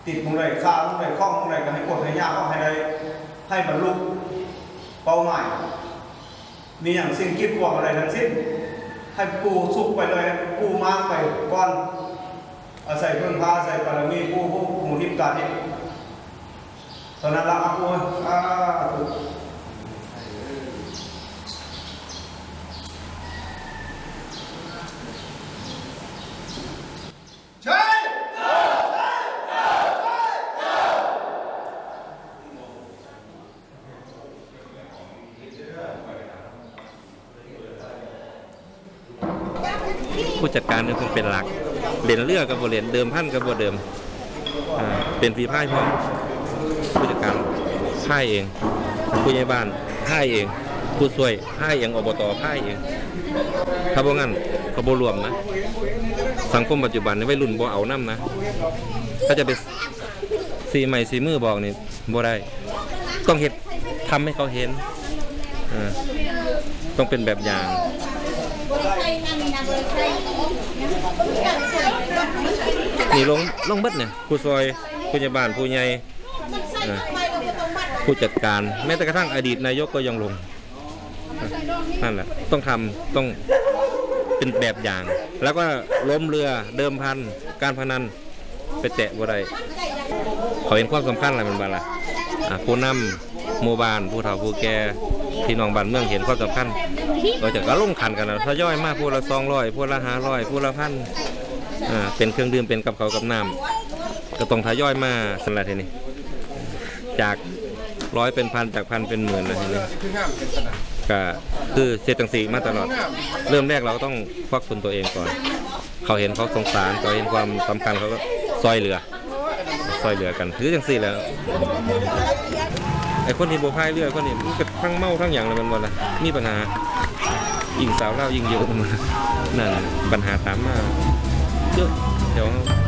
ติดมุงไรข้าวมุงไรคล้องมุงไรก็ให้กดให้ยากก็ให้ได้ให้บรรลุเป้าหมายมีอย่างสิ่งคิดหวังอะไรทั้งสิ้นให้กูสุกไปเลยกูมากไปก่อนอาศัยเพื่อนพาอาศัยบารมีกูผู้หมู่ทิพย์การนี้ตอนนั้นละอากูถูกผู้จัดการเนี่ยเป็นหลักเด่นเลือกกับโบเด่นเดิมพันกับโบเดิมเป็นฝีพายพร้อมผู้จัดการพายเองผู้ใหญ่บ้านพายเองผู้ช่วยพายเองอบตพายเองถ้าบ่งั้นเขาบ่รวมนะสังคมปัจจุบันวัยรุ่นบ่เอาน้ำนะถ้าจะไปสีใหม่สีมือบอกนี่บ่ได้ต้องเห็นทำให้เขาเห็นต้องเป็นแบบอย่างนี่ลงเบิดเนี่ยผู้ซอยผู้ใหญ่บ้านผู้ใหญ่ผู้จัดการแม้แต่กระทั่งอดีตนายกก็ยังลงนั่นแหละต้องทำต้องเป็นแบบอย่างแล้วก็ล้มเรือเดิมพันการพนันไปแตะบ่ได้เขาเห็นความสำคัญอะไรมันบ้างล่ะผู้นำหมู่บ้านผู้เฒ่าผู้แก่พี่น้องบ้านเมืองเห็นความสำคัญเราจะก็ลงขันกันนะทยอยมากผู้ละ200ผู้ละ500ผู้ละ1,000เป็นเครื่องดื่มเป็นกับเขากับน้ำก็ต้องทยอยมาสันละทีนี้จาก100เป็นพันจากพันเป็นหมื่นนะทีนี้ก็คือเศรษฐกิจมาตลอดเริ่มแรกเราต้องควักทุนตัวเองก่อนเขาเห็นเขาสงสารเขาเห็นความสำคัญเขาก็ซอยเหลือกันถือจังสี่แล้วไอ้คนที่โบพายเรือคนนี้มันก็ทั้งเมาทั้งอย่างเลยมันหมดเลยมีปัญหายิงสาวเล่ายิงเยอะมันนั่นปัญหาตามมาเยอะเดี๋ยว